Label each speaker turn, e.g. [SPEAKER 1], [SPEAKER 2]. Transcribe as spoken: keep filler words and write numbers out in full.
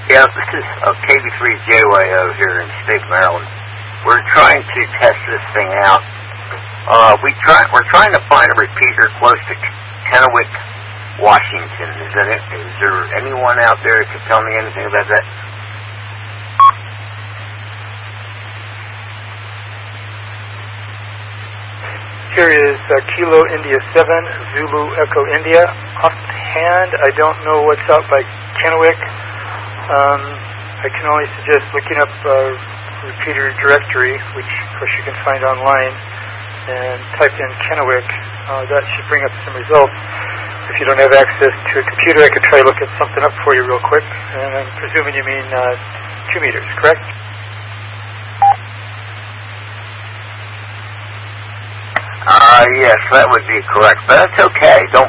[SPEAKER 1] Yeah, this is uh, K B three J Y O here in State of Maryland. We're trying to test this thing out. Uh, we try, we're trying to find a repeater close to Kennewick, Washington. Is, that it? Is there anyone out there that can tell me anything about that?
[SPEAKER 2] Here is uh, Kilo India seven, Zulu Echo India. Offhand, I don't know what's out by Kennewick. Um, I can only suggest looking up a repeater directory, which of course you can find online, and type in Kennewick. Uh, that should bring up some results. If you don't have access to a computer, I could try to look at something up for you real quick. And I'm presuming you mean uh, two meters, correct?
[SPEAKER 1] Uh, yes, that would be correct. But that's okay. Don't